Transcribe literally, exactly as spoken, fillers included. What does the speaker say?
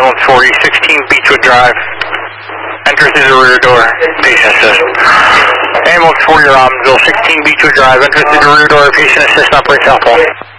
ambulance for you, sixteen Beechwood Drive. Enter through the rear door, patient assist. Ambulance for you, Robbinsville, sixteen Beechwood Drive. Enter through the rear door, patient assist, operate South Pole.